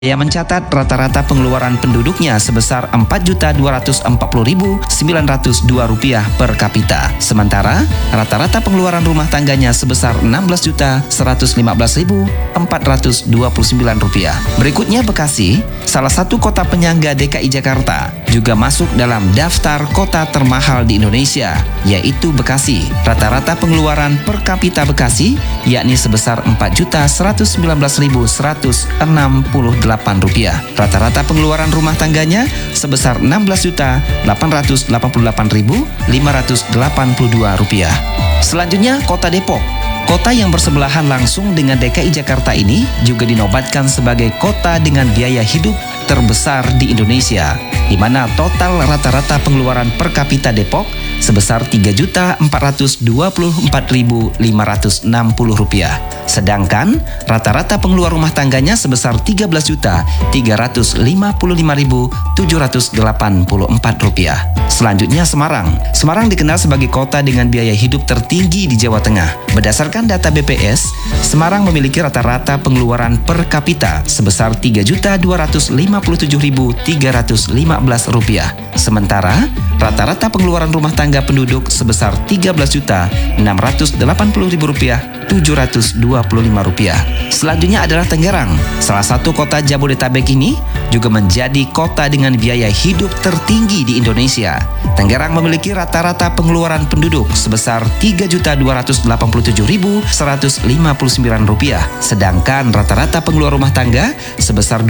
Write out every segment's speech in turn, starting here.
Ia mencatat rata-rata pengeluaran penduduknya sebesar Rp4.240.902 per kapita. Sementara rata-rata pengeluaran rumah tangganya sebesar Rp16.115.429. Berikutnya Bekasi, salah satu kota penyangga DKI Jakarta, juga masuk dalam daftar kota termahal di Indonesia, yaitu Bekasi. Rata-rata pengeluaran per kapita Bekasi yakni sebesar Rp4.119.168. Rata-rata pengeluaran rumah tangganya sebesar Rp16.888.582. Selanjutnya Kota Depok. Kota yang bersebelahan langsung dengan DKI Jakarta ini juga dinobatkan sebagai kota dengan biaya hidup terbesar di Indonesia, di mana total rata-rata pengeluaran per kapita Depok sebesar Rp3.424.560. Sedangkan rata-rata pengeluaran rumah tangganya sebesar Rp13.355.784. Selanjutnya Semarang. Semarang dikenal sebagai kota dengan biaya hidup tertinggi di Jawa Tengah. Berdasarkan data BPS, Semarang memiliki rata-rata pengeluaran per kapita sebesar Rp3.254.315. Sementara rata-rata pengeluaran rumah tangga penduduk sebesar Rp13.660.725. Selanjutnya adalah Tangerang. Salah satu kota Jabodetabek ini juga menjadi kota dengan biaya hidup tertinggi di Indonesia. Tangerang memiliki rata-rata pengeluaran penduduk sebesar Rp3.287.159, sedangkan rata-rata pengeluaran rumah tangga sebesar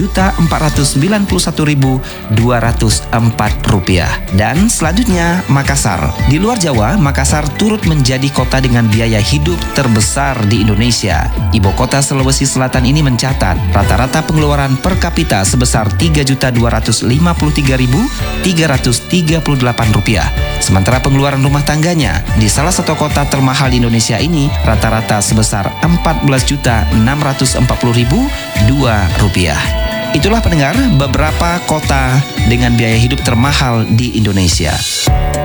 Rp12.491.204. Dan selanjutnya Makassar. Di luar Jawa, Makassar turut menjadi kota dengan biaya hidup terbesar di Indonesia. Ibu kota Sulawesi Selatan ini mencatat rata-rata pengeluaran per kapita sebesar Rp3.253.338. Sementara pengeluaran rumah tangganya di salah satu kota termahal di Indonesia ini rata-rata sebesar Rp14.640.002. Itulah pendengar beberapa kota dengan biaya hidup termahal di Indonesia.